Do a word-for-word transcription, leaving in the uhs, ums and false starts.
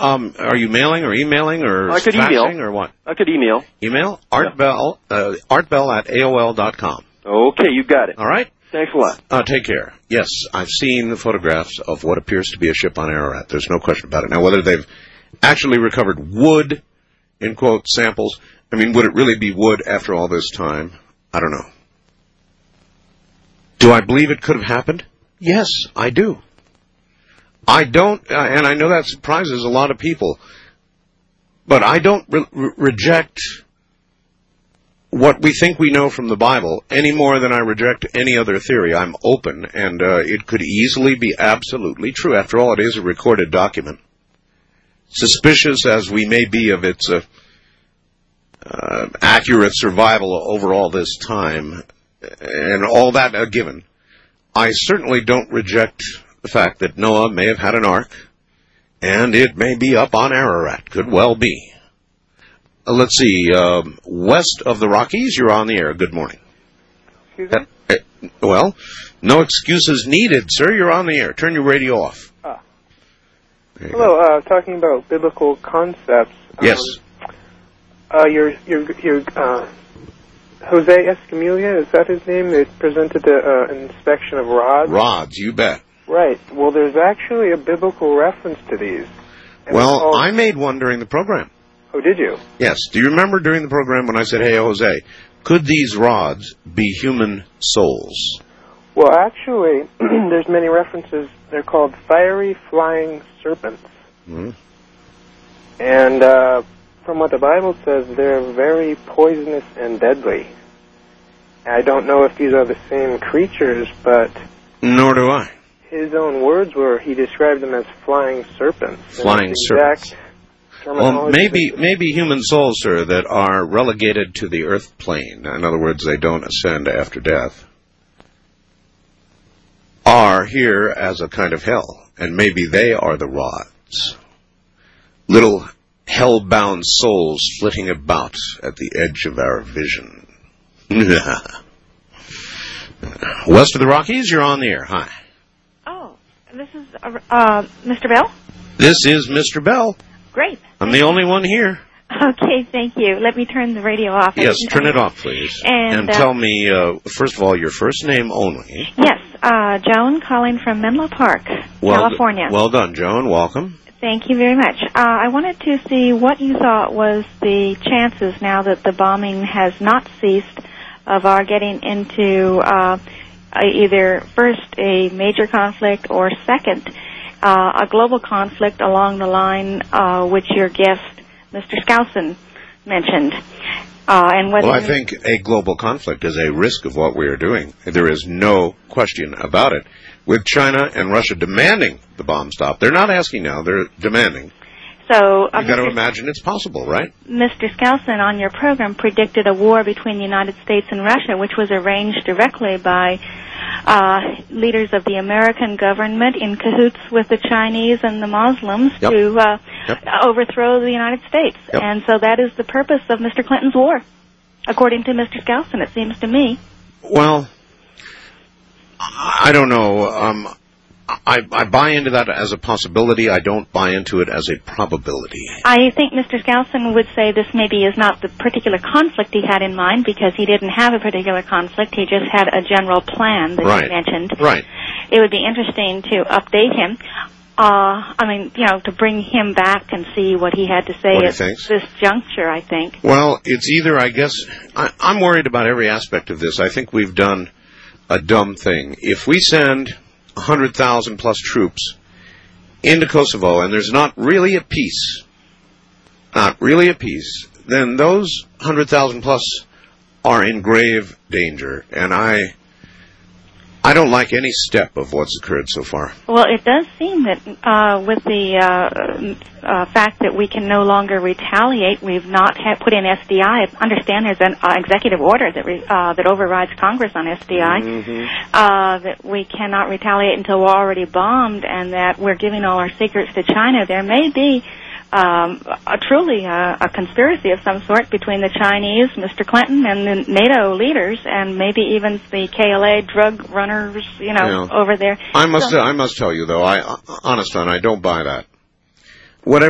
um, are you mailing or emailing or I could faxing email. or what? I could email. Email? Artbell, uh, artbell at A O L dot com. Okay, you got it. All right? Thanks a lot. Uh, take care. Yes, I've seen the photographs of what appears to be a ship on Ararat. There's no question about it. Now, whether they've actually recovered wood, in quote, samples, I mean, would it really be wood after all this time? I don't know. Do I believe it could have happened? Yes, I do. I don't, uh, and I know that surprises a lot of people, but I don't re- re- reject what we think we know from the Bible any more than I reject any other theory. I'm open, and uh, it could easily be absolutely true. After all, it is a recorded document. Suspicious as we may be of its uh, uh, accurate survival over all this time, and all that a given, I certainly don't reject the fact that Noah may have had an ark, and it may be up on Ararat. Could well be. Uh, let's see. Um, west of the Rockies, you're on the air. Good morning. Excuse me? Uh, uh, well, no excuses needed, sir. You're on the air. Turn your radio off. Ah. You Hello, uh, talking about biblical concepts. Yes. Um, uh, your, your, your, uh, Jose Escamilla, is that his name? It presented the, uh, inspection of rods. Rods, you bet. Right. Well, there's actually a biblical reference to these. And Well, all... I made one during the program. Oh, did you? Yes. Do you remember during the program when I said, hey, Jose, could these rods be human souls? Well, actually, there's many references. They're called fiery flying serpents. Mm-hmm. And uh, from what the Bible says, they're very poisonous and deadly. I don't know if these are the same creatures, but... Nor do I. His own words were, he described them as flying serpents. Flying serpents. Well, maybe maybe human souls, sir, that are relegated to the earth plane. In other words, they don't ascend after death. Are here as a kind of hell, and maybe they are the rods. Little hell-bound souls flitting about at the edge of our vision. West of the Rockies, you're on the air. Hi. Oh, this is uh, uh, Mister Bell? This is Mister Bell. Great. I'm the only one here. Okay, thank you. Let me turn the radio off. Yes, turn it off, please. And, and uh, tell me, uh, first of all, your first name only. Yes, uh, Joan calling from Menlo Park, well California. D- well done, Joan. Welcome. Thank you very much. Uh, I wanted to see what you thought was the chances now that the bombing has not ceased of our getting into uh, either first a major conflict or second uh, a global conflict along the line uh, which your guest, Mister Skousen, mentioned. Uh, and whether well, I think a global conflict is a risk of what we are doing. There is no question about it. With China and Russia demanding the bomb stop, they're not asking now; they're demanding. So uh, you've got to imagine it's possible, right? Mister Skousen on your program predicted a war between the United States and Russia, which was arranged directly by uh, leaders of the American government in cahoots with the Chinese and the Muslims yep. to uh, yep. overthrow the United States. Yep. And so that is the purpose of Mister Clinton's war, according to Mister Skousen, it seems to me. Well, I don't know. Um, I, I buy into that as a possibility. I don't buy into it as a probability. I think Mister Skousen would say this maybe is not the particular conflict he had in mind, because he didn't have a particular conflict. He just had a general plan that right. he mentioned. Right. It would be interesting to update him. Uh, I mean, you know, to bring him back and see what he had to say what at this juncture, I think. Well, it's either, I guess, I, I'm worried about every aspect of this. I think we've done a dumb thing. If we send one hundred thousand plus troops into Kosovo and there's not really a peace, not really a peace, then those one hundred thousand plus are in grave danger. And I I don't like any step of what's occurred so far. Well, it does seem that uh, with the uh, uh, fact that we can no longer retaliate, we've not ha- put in S D I. I understand there's an uh, executive order that re- uh, that overrides Congress on S D I, mm-hmm. uh, that we cannot retaliate until we're already bombed, and that we're giving all our secrets to China. There may be Um, a, truly a, a conspiracy of some sort between the Chinese, Mister Clinton, and the NATO leaders, and maybe even the K L A drug runners, you know, yeah. over there. I must, so, I must tell you though, I, honest on, I don't buy that. Whatever.